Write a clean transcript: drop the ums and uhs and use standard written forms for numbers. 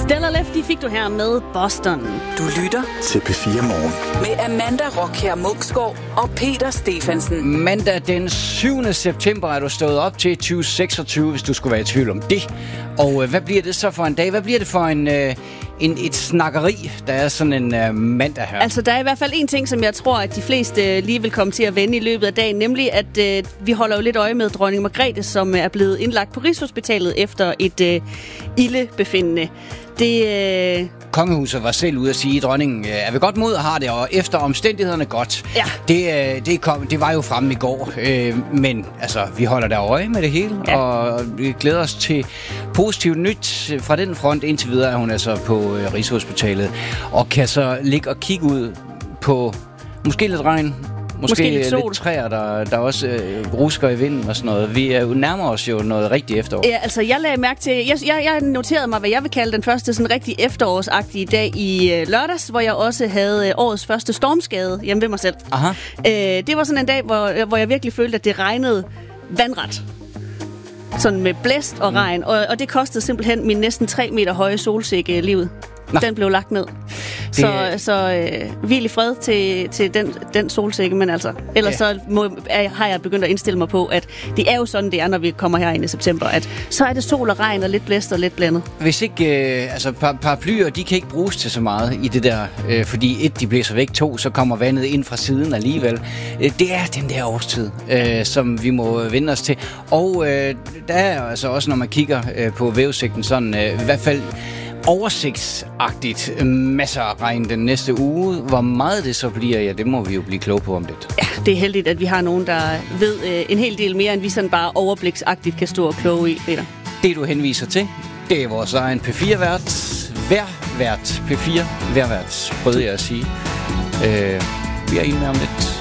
Stella Lefty fik du her med Boston. Du lytter til P4 Morgen med Amanda Rockher Muksgaard og Peter Stephensen. Mandag den 7. september er du stået op til 2026, hvis du skulle være i tvivl om det. Og hvad bliver det så for en dag? Hvad bliver det for et snakkeri, der er sådan en mandag her? Altså, der er i hvert fald en ting, som jeg tror, at de fleste lige vil komme til at vende i løbet af dagen, nemlig at vi holder jo lidt øje med dronning Margrethe, som er blevet indlagt på Rigshospitalet efter et ildebefindende. Kongehuset var selv ude at sige, at dronningen er ved godt mod og har det, og efter omstændighederne godt. Ja. Det var jo fremme i går, men altså, vi holder der øje med det hele, ja. Og vi glæder os til positivt nyt fra den front. Indtil videre er hun altså på Rigshospitalet, og kan så ligge og kigge ud på måske lidt regn, måske lidt træer, der også rusker i vinden og sådan noget. Vi nærmer os jo noget rigtigt efterår. Ja, altså jeg lagde mærke til, jeg noterede mig, hvad jeg vil kalde den første sådan rigtig efterårsagtige dag i lørdags, hvor jeg også havde årets første stormskade hjemme ved mig selv. Aha. Det var sådan en dag, hvor jeg virkelig følte, at det regnede vandret. Sådan med blæst og regn, og det kostede simpelthen min næsten 3 meter høje solsikke livet. Nå. Den blev lagt ned. Så hvil i fred til den solsikke, men altså, ellers så har jeg begyndt at indstille mig på, at det er jo sådan, det er, når vi kommer her ind i september, at så er det sol og regn og lidt blæst og lidt blandet. Hvis ikke, paraplyer, de kan ikke bruges til så meget i det der, fordi de blæser væk, 2, så kommer vandet ind fra siden alligevel. Det er den der årstid, som vi må vende os til. Og der er altså også, når man kigger på vejrudsigten, sådan i hvert fald oversigtsagtigt masser af regn den næste uge. Hvor meget det så bliver, ja, det må vi jo blive kloge på om lidt. Ja, det er heldigt, at vi har nogen, der ved en hel del mere, end vi sådan bare overbliksagtigt kan stå og kloge i, Peter. Det, du henviser til, det er vores egen P4-vært. Værvært P4. Værvært, prøvede jeg at sige. Vi er inde med om lidt.